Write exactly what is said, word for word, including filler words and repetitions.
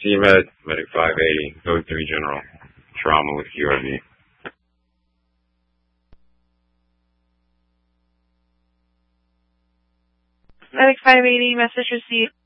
C Med, Medic five eighty, code three General, trauma with Q R V. Medic five eighty, message received.